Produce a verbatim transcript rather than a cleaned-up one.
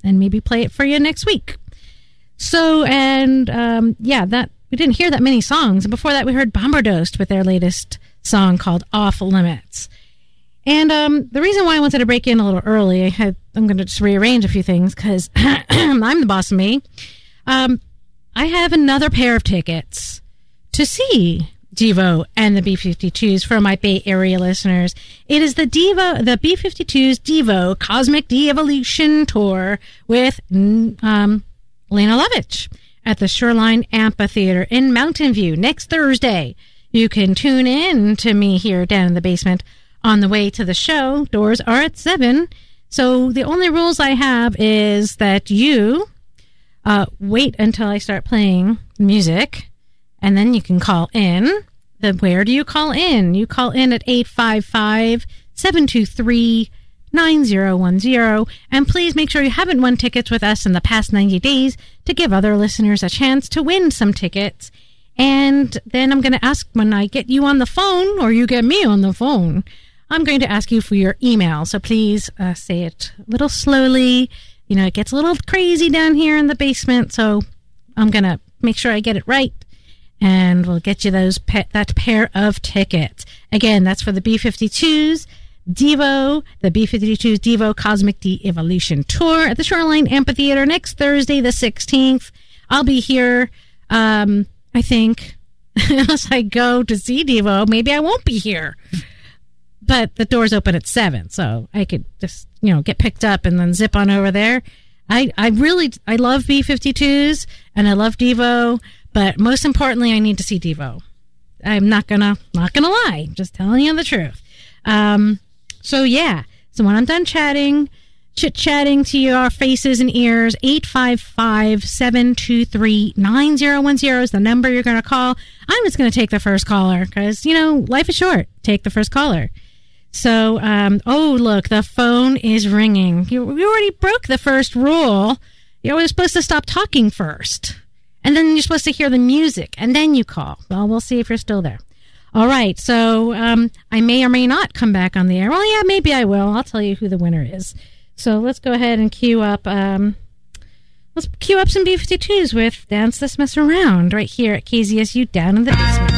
and maybe play it for you next week. So, and um, yeah, that we didn't hear that many songs. And before that, we heard Bombardosed with their latest song called Off Limits. And um, the reason why I wanted to break in a little early, I had, I'm going to just rearrange a few things because I'm the boss of me. Um, I have another pair of tickets to see Devo and the B fifty-twos for my Bay Area listeners. It is the Devo, the B fifty-twos Devo Cosmic De-Evolution Tour with um, Lena Lovitch at the Shoreline Amphitheater in Mountain View next Thursday. You can tune in to me here down in the basement on the way to the show. Doors are at seven. So the only rules I have is that you uh, wait until I start playing music, and then you can call in. The, where do you call in? You call in at eight five five, seven two three, nine zero one zero. And please make sure you haven't won tickets with us in the past ninety days to give other listeners a chance to win some tickets. And then I'm going to ask, when I get you on the phone, or you get me on the phone, I'm going to ask you for your email. So please uh, say it a little slowly. You know, it gets a little crazy down here in the basement, so I'm going to make sure I get it right. And we'll get you those pe- that pair of tickets. Again, that's for the B fifty-twos, Devo, the B fifty-twos Devo Cosmic De-Evolution Tour at the Shoreline Amphitheater next Thursday, the sixteenth. I'll be here, um, I think, unless I go to see Devo. Maybe I won't be here. But the doors open at seven, so I could just, you know, get picked up and then zip on over there. I, I really, I love B fifty-twos and I love Devo. But most importantly, I need to see Devo. I'm not gonna, not gonna lie. Just telling you the truth. Um, so yeah. So when I'm done chatting, chit-chatting to your faces and ears, eight five five, seven two three, nine zero one zero is the number you're gonna call. I'm just gonna take the first caller because, you know, life is short. Take the first caller. So, um, oh, look, the phone is ringing. You, you already broke the first rule. You're always supposed to stop talking first. And then you're supposed to hear the music, and then you call. Well, we'll see if you're still there. All right, so um, I may or may not come back on the air. Well, yeah, maybe I will. I'll tell you who the winner is. So let's go ahead and queue up. Um, let's queue up some B fifty-twos with Dance This Mess Around right here at K Z S U down in the basement.